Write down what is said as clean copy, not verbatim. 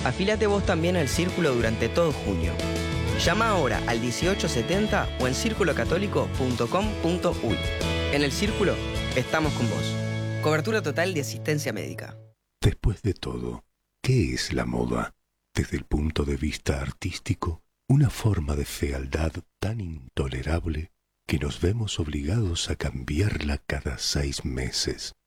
Afíliate vos también al Círculo durante todo junio. Llama ahora al 1870 o en circulocatólico.com.uy. En el Círculo estamos con vos. Cobertura total de asistencia médica. Después de todo, ¿qué es la moda? Desde el punto de vista artístico, una forma de fealdad tan intolerable que nos vemos obligados a cambiarla cada 6 meses.